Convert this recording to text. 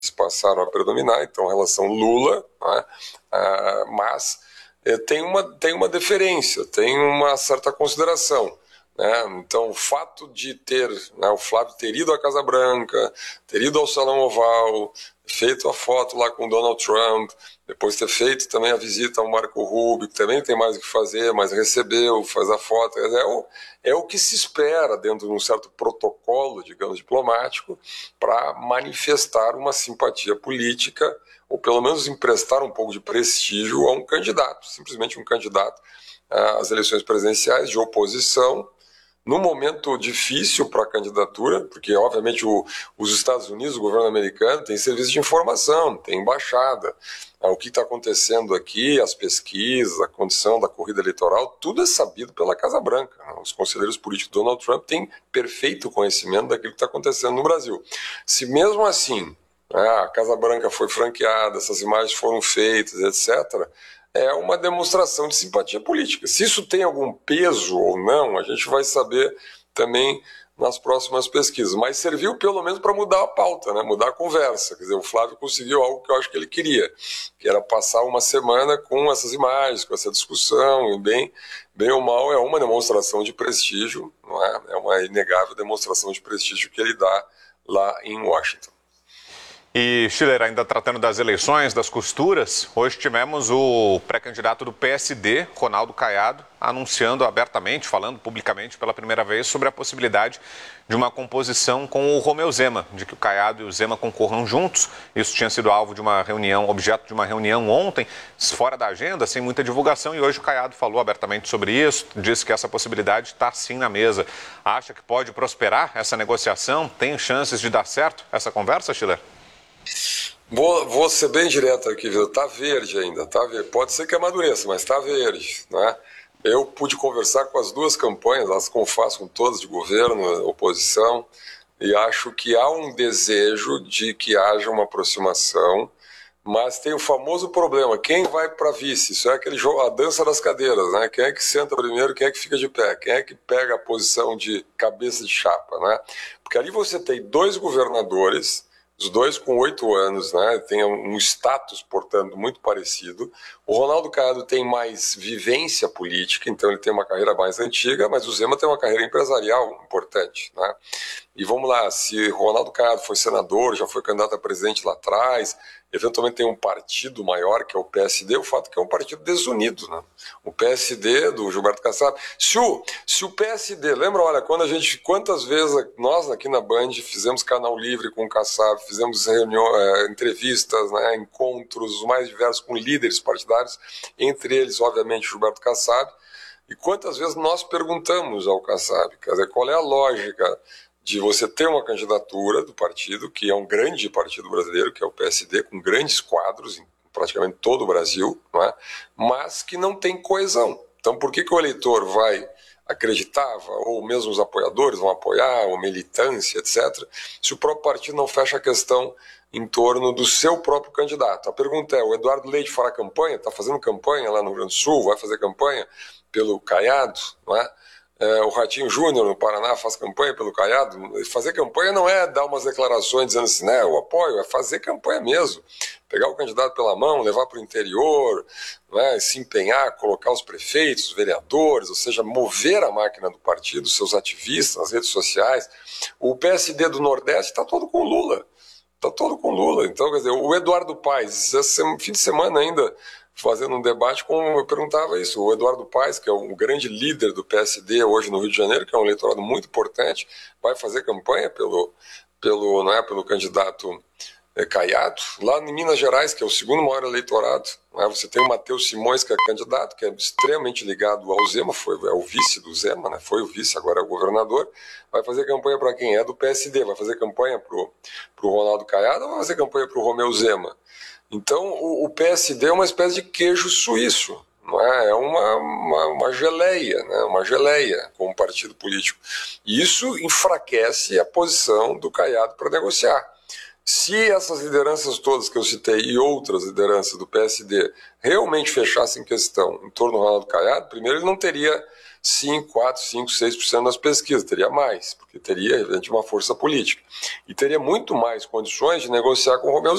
passaram a predominar, então a relação Lula, né? Mas tem uma deferência, tem uma certa consideração. Então, o fato de ter, o Flávio ter ido à Casa Branca, ter ido ao Salão Oval, feito a foto lá com o Donald Trump, depois ter feito também a visita ao Marco Rubio, que também tem mais o que fazer, mas recebeu, faz a foto, é o que se espera dentro de um certo protocolo, digamos, diplomático, para manifestar uma simpatia política, ou pelo menos emprestar um pouco de prestígio a um candidato, simplesmente um candidato às eleições presidenciais de oposição, num momento difícil para a candidatura, porque obviamente os Estados Unidos, o governo americano, tem serviço de informação, tem embaixada, o que está acontecendo aqui, as pesquisas, a condição da corrida eleitoral, tudo é sabido pela Casa Branca. Os conselheiros políticos do Donald Trump têm perfeito conhecimento daquilo que está acontecendo no Brasil. Se mesmo assim a Casa Branca foi franqueada, essas imagens foram feitas, etc., é uma demonstração de simpatia política. Se isso tem algum peso ou não, a gente vai saber também nas próximas pesquisas. Mas serviu pelo menos para mudar a pauta, mudar a conversa. Quer dizer, o Flávio conseguiu algo que eu acho que ele queria, que era passar uma semana com essas imagens, com essa discussão, e bem ou mal é uma demonstração de prestígio, não é? É uma inegável demonstração de prestígio que ele dá lá em Washington. E, Schiller, ainda tratando das eleições, das costuras, hoje tivemos o pré-candidato do PSD, Ronaldo Caiado, anunciando abertamente, falando publicamente pela primeira vez sobre a possibilidade de uma composição com o Romeu Zema, de que o Caiado e o Zema concorram juntos. Isso tinha sido alvo de uma reunião, objeto de uma reunião ontem, fora da agenda, sem muita divulgação, e hoje o Caiado falou abertamente sobre isso, disse que essa possibilidade está sim na mesa. Acha que pode prosperar essa negociação? Tem chances de dar certo essa conversa, Schiller? Vou ser bem direto aqui, viu? Tá verde ainda, tá verde. Pode ser que amadureça, mas tá verde, né? Eu pude conversar com as duas campanhas, elas confesso com todas, de governo, oposição, e acho que há um desejo de que haja uma aproximação, mas tem o famoso problema, quem vai para vice? Isso é aquele jogo, a dança das cadeiras, né? Quem é que senta primeiro, quem é que fica de pé, quem é que pega a posição de cabeça de chapa, né? Porque ali você tem dois governadores, os dois com 8 anos, né? Tem um status, portanto, muito parecido. O Ronaldo Caiado tem mais vivência política, então ele tem uma carreira mais antiga, mas o Zema tem uma carreira empresarial importante, né? E vamos lá, se Ronaldo Caiado foi senador, já foi candidato a presidente lá atrás, eventualmente tem um partido maior, que é o PSD, o fato é que é um partido desunido, né? O PSD do Gilberto Kassab. Se o PSD, lembra, olha, quantas vezes nós aqui na Band fizemos canal livre com o Kassab, fizemos entrevistas, né, encontros os mais diversos com líderes partidários, entre eles, obviamente, Gilberto Kassab, e quantas vezes nós perguntamos ao Kassab, quer dizer, qual é a lógica de você ter uma candidatura do partido, que é um grande partido brasileiro, que é o PSD, com grandes quadros em praticamente todo o Brasil, não é? Mas que não tem coesão. Então, por que o eleitor vai acreditava, ou mesmo os apoiadores vão apoiar, ou militância, etc., se o próprio partido não fecha a questão em torno do seu próprio candidato? A pergunta é, o Eduardo Leite fará campanha? Está fazendo campanha lá no Rio Grande do Sul? Vai fazer campanha pelo Caiado, não é? O Ratinho Júnior no Paraná faz campanha pelo Caiado. Fazer campanha não é dar umas declarações dizendo assim, né, eu apoio, é fazer campanha mesmo. Pegar o candidato pela mão, levar para o interior, né, se empenhar, colocar os prefeitos, os vereadores, ou seja, mover a máquina do partido, seus ativistas nas redes sociais. O PSD do Nordeste está todo com Lula. Está todo com Lula. Então, quer dizer, o Eduardo Paes, esse fim de semana ainda, fazendo um debate, eu perguntava isso, o Eduardo Paes, que é um grande líder do PSD hoje no Rio de Janeiro, que é um eleitorado muito importante, vai fazer campanha pelo candidato Caiado. Lá em Minas Gerais, que é o segundo maior eleitorado, né, você tem o Matheus Simões, que é candidato, que é extremamente ligado ao Zema, é o vice do Zema, né, foi o vice, agora é o governador. Vai fazer campanha para quem? É do PSD, vai fazer campanha para o Ronaldo Caiado ou vai fazer campanha para o Romeu Zema? Então, o PSD é uma espécie de queijo suíço, não é? É uma geleia, né? Uma geleia como partido político. E isso enfraquece a posição do Caiado para negociar. Se essas lideranças todas que eu citei e outras lideranças do PSD realmente fechassem questão em torno do Ronaldo Caiado, primeiro ele não teria 5, 4, 5, 6% nas pesquisas, teria mais, porque teria, evidente, uma força política. E teria muito mais condições de negociar com o Romeu